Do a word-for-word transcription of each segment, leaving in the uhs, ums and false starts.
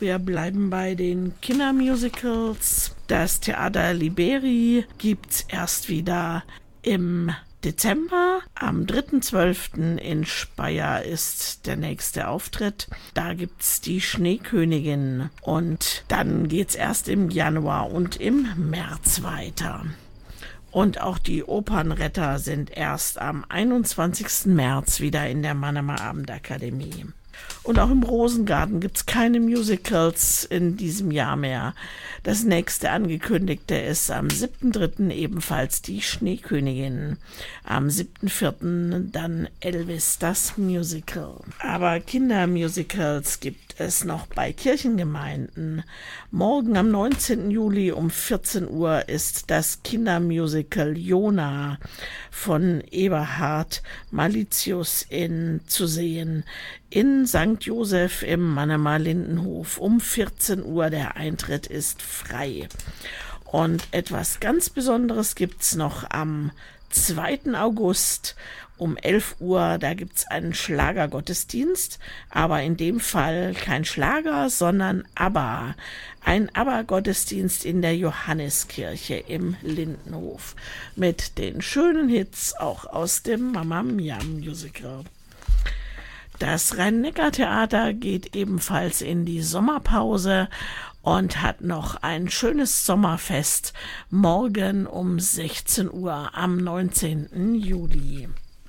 Wir bleiben bei den Kindermusicals. Das Theater Liberi gibt's erst wieder im Dezember. Am dritten zwölften in Speyer ist der nächste Auftritt. Da gibt's die Schneekönigin. Und dann geht's erst im Januar und im März weiter. Und auch die Opernretter sind erst am einundzwanzigsten März wieder in der Mannheimer Abendakademie. Und auch im Rosengarten gibt's keine Musicals in diesem Jahr mehr. Das nächste angekündigte ist am siebten dritten ebenfalls die Schneekönigin. Am siebten vierten dann Elvis, das Musical. Aber Kindermusicals gibt es noch bei Kirchengemeinden. Morgen am neunzehnten Juli um vierzehn Uhr ist das Kindermusical Jona von Eberhard Malitius in, zu sehen in Sankt Joseph im Mannheimer Lindenhof. Um vierzehn Uhr, der Eintritt ist frei. Und etwas ganz Besonderes gibt's noch am zweiten August um elf Uhr. Da gibt's einen Schlagergottesdienst, aber in dem Fall kein Schlager, sondern ABBA. Ein ABBA-Gottesdienst in der Johanneskirche im Lindenhof mit den schönen Hits auch aus dem Mamma Mia Musical. Das Rhein-Neckar-Theater geht ebenfalls in die Sommerpause und hat noch ein schönes Sommerfest morgen um sechzehn Uhr am neunzehnten Juli.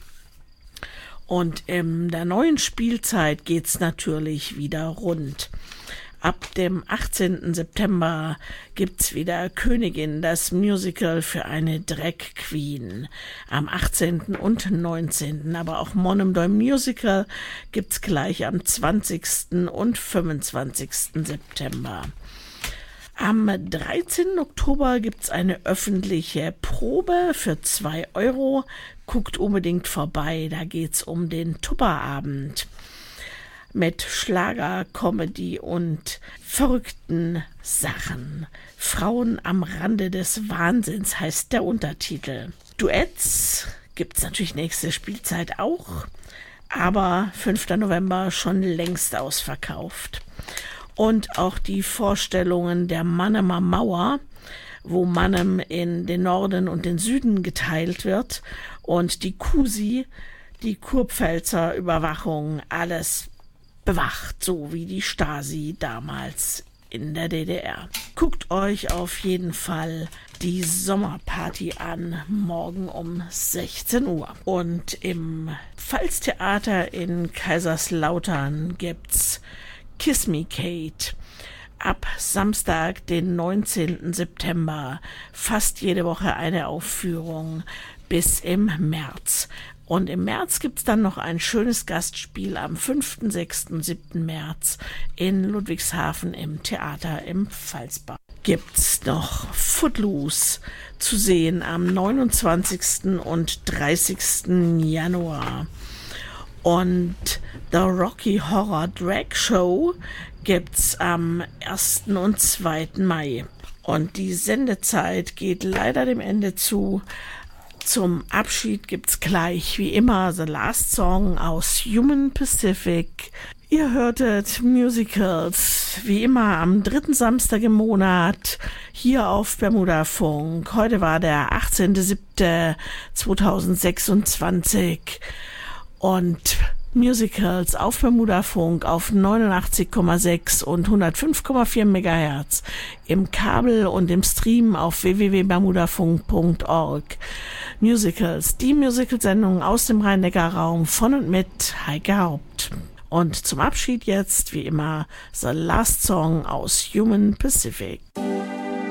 Und in der neuen Spielzeit geht's natürlich wieder rund. Ab dem achtzehnten September gibt's wieder Königin, das Musical für eine Drag Queen. Am achtzehnten und neunzehnten Aber auch Monomdoi Musical gibt's gleich am zwanzigsten und fünfundzwanzigsten September. Am dreizehnten Oktober gibt's eine öffentliche Probe für zwei Euro. Guckt unbedingt vorbei, da geht's um den Tupperabend. Mit Schlager, Comedy und verrückten Sachen. Frauen am Rande des Wahnsinns heißt der Untertitel. Duetts gibt's natürlich nächste Spielzeit auch, aber fünften November schon längst ausverkauft. Und auch die Vorstellungen der Mannheimer Mauer, wo Mannheim in den Norden und den Süden geteilt wird und die Kusi, die Kurpfälzer Überwachung, alles bewacht, so wie die Stasi damals in der D D R. Guckt euch auf jeden Fall die Sommerparty an, morgen um sechzehn Uhr. Und im Pfalztheater in Kaiserslautern gibt's Kiss Me Kate. Ab Samstag, den neunzehnten September, fast jede Woche eine Aufführung bis im März. Und im März gibt's dann noch ein schönes Gastspiel am fünften, sechsten und siebten März in Ludwigshafen im Theater im Pfalzbad. Gibt's noch Footloose zu sehen am neunundzwanzigsten und dreißigsten Januar. Und The Rocky Horror Drag Show gibt's am ersten und zweiten Mai. Und die Sendezeit geht leider dem Ende zu. Zum Abschied gibt's gleich wie immer The Last Song aus Human Pacific. Ihr hörtet Musicals wie immer am dritten Samstag im Monat hier auf Bermuda Funk. Heute war der achtzehnten siebten zweitausendsechsundzwanzig und Musicals auf Bermuda Funk auf neunundachtzig Komma sechs und hundertfünf Komma vier Megahertz im Kabel und im Stream auf w w w punkt bermudafunk punkt org. Musicals, die Musicalsendung aus dem Rhein-Neckar-Raum von und mit Heike Haupt. Und zum Abschied jetzt, wie immer, The Last Song aus Human Pacific.